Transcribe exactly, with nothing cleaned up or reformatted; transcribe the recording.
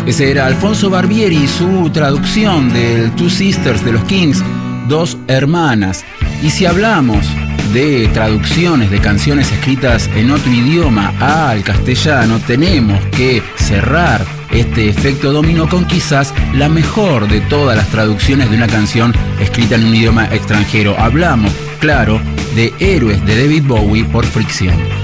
Ese era Alfonso Barbieri y su traducción del Two Sisters de los Kings, Dos Hermanas. Y si hablamos de traducciones de canciones escritas en otro idioma al castellano, tenemos que cerrar este efecto dominó con quizás la mejor de todas las traducciones de una canción escrita en un idioma extranjero. Hablamos, claro, de Héroes de David Bowie por Fricción.